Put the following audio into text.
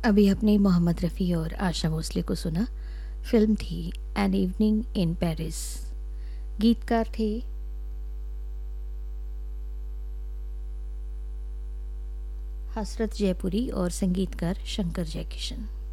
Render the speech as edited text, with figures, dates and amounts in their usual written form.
अभी अपने मोहम्मद रफ़ी और आशा भोसले को सुना। फिल्म थी एन इवनिंग इन पेरिस। गीतकार थे हसरत जयपुरी और संगीतकार शंकर जयकिशन।